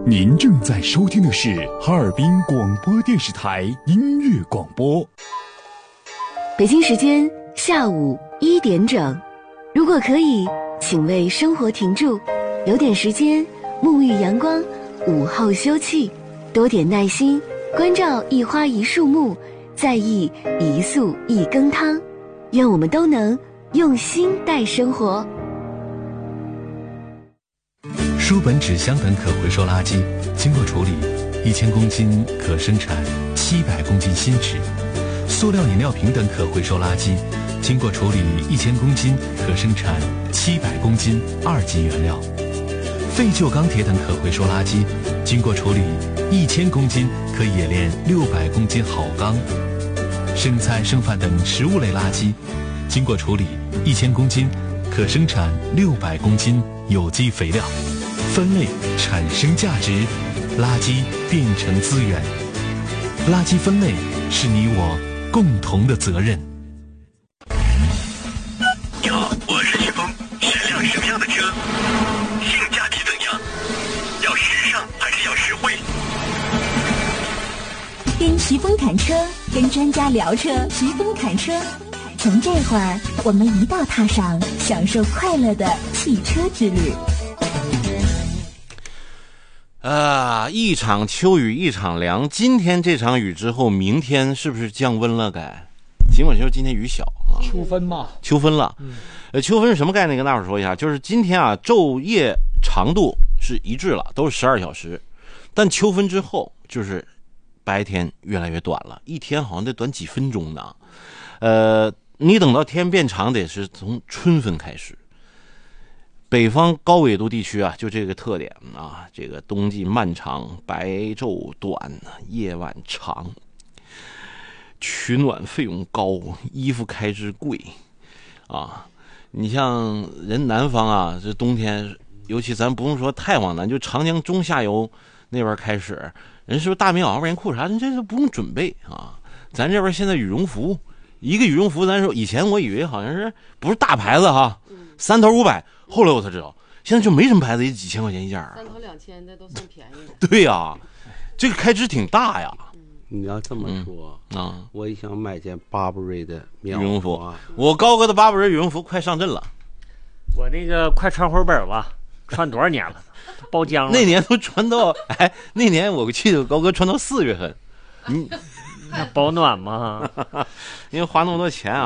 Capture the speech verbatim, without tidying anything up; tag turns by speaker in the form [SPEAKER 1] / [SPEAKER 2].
[SPEAKER 1] 您正在收听的是哈尔滨广播电视台音乐广播。
[SPEAKER 2] 北京时间下午一点整，如果可以，请为生活停住，有点时间沐浴阳光，午后休憩，多点耐心，关照一花一树木，在意一素一羹汤。愿我们都能用心待生活。
[SPEAKER 3] 书本、纸箱等可回收垃圾经过处理，一千公斤可生产七百公斤新纸；塑料饮料瓶等可回收垃圾经过处理，一千公斤可生产七百公斤二级原料；废旧钢铁等可回收垃圾经过处理，一千公斤可冶炼六百公斤好钢；剩菜剩饭等食物类垃圾经过处理，一千公斤可生产六百公斤有机肥料。分类产生价值，垃圾变成资源。垃圾分类是你我共同的责任。
[SPEAKER 4] 你好，我是徐峰，是辆什么样的车？性价比怎样？要时尚还是要实惠？
[SPEAKER 5] 跟徐峰谈车，跟专家聊车，徐峰谈车。从这会儿，我们一道踏上享受快乐的汽车之旅。
[SPEAKER 6] 啊，一场秋雨一场凉，今天这场雨之后，明天是不是降温了？该尽管说今天雨小啊，
[SPEAKER 7] 秋分嘛，
[SPEAKER 6] 秋分了。嗯，呃，秋分是什么概念？跟大伙说一下，就是今天啊，昼夜长度是一致了，都是十二小时，但秋分之后，就是白天越来越短了，一天好像得短几分钟呢。呃，你等到天变长，得是从春分开始。北方高纬度地区啊，就这个特点啊，这个冬季漫长，白昼短，夜晚长，取暖费用高，衣服开支贵啊。你像人南方啊，这冬天，尤其咱不用说太往南，就长江中下游那边开始，人是不是大棉袄、棉裤啥的，这是不用准备啊。咱这边现在羽绒服，一个羽绒服，咱说以前我以为好像是不是大牌子哈，三头五百。后来我才知道，现在就没什么牌子，也几千块钱一件儿，
[SPEAKER 8] 三头两千的都算便宜的。
[SPEAKER 6] 对呀、啊，这个开支挺大呀。
[SPEAKER 9] 你要这么说、
[SPEAKER 6] 嗯、啊，
[SPEAKER 9] 我也想买件 Burberry 的
[SPEAKER 6] 羽绒服啊。我高哥的 Burberry 羽绒服快上阵了，
[SPEAKER 7] 我那个快穿回本吧，穿多少年了？包浆了。
[SPEAKER 6] 那年都穿到哎，那年我记得高哥穿到四月份，你
[SPEAKER 7] 那保暖嘛，
[SPEAKER 6] 因为花那么多钱啊。